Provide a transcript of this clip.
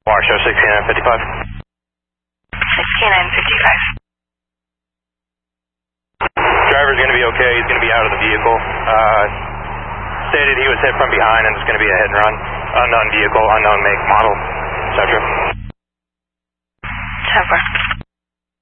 Show 6955. 6955. Driver's going to be okay. He's going to be out of the vehicle. Stated he was hit from behind and it's going to be a hit and run. Unknown vehicle, unknown make, model, etc. 10-4.